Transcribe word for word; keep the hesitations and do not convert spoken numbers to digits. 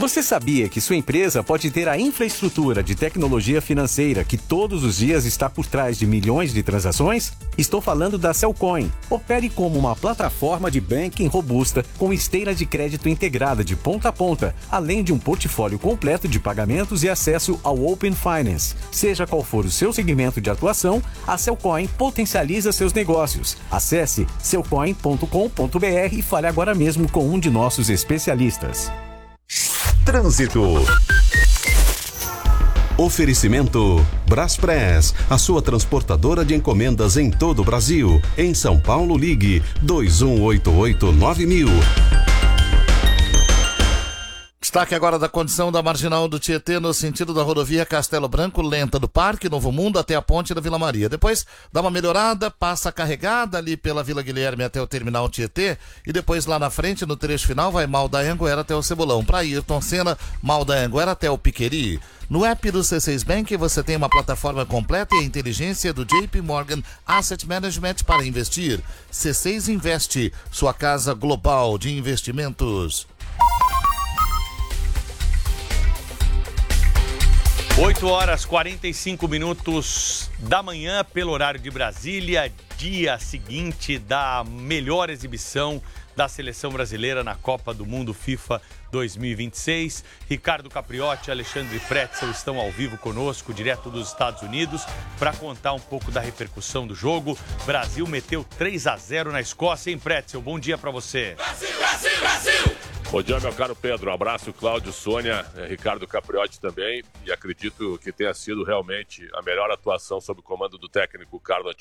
Você sabia que sua empresa pode ter a infraestrutura de tecnologia financeira que todos os dias está por trás de milhões de transações? Estou falando da Cellcoin. Opere como uma plataforma de banking robusta com esteira de crédito integrada de ponta a ponta, além de um portfólio completo de pagamentos e acesso ao Open Finance. Seja qual for o seu segmento de atuação, a Cellcoin potencializa seus negócios. Acesse cellcoin ponto com ponto br e fale agora mesmo com um de nossos especialistas. Trânsito. Oferecimento Braspress, a sua transportadora de encomendas em todo o Brasil. Em São Paulo, ligue dois um oito oito nove mil. Destaque agora da condição da Marginal do Tietê no sentido da rodovia Castelo Branco, lenta do Parque Novo Mundo até a ponte da Vila Maria. Depois dá uma melhorada, passa carregada ali pela Vila Guilherme até o terminal Tietê e depois lá na frente, no trecho final, vai mal da Anguera até o Cebolão. Para Ayrton Senna, mal da Anguera até o Piqueri. No app do C seis Bank você tem uma plataforma completa e a inteligência do J P Morgan Asset Management para investir. C seis Investe, sua casa global de investimentos. oito horas e quarenta e cinco minutos da manhã, pelo horário de Brasília, dia seguinte da melhor exibição da seleção brasileira na Copa do Mundo FIFA dois mil e vinte e seis. Ricardo Capriotti e Alexandre Pretzel estão ao vivo conosco, direto dos Estados Unidos, para contar um pouco da repercussão do jogo. Brasil meteu três a zero na Escócia, hein, Pretzel? Bom dia para você. Brasil, Brasil, Brasil! Bom dia, meu caro Pedro. Um abraço, Cláudio, Sônia, Ricardo Capriotti também. E acredito que tenha sido realmente a melhor atuação sob o comando do técnico Carlo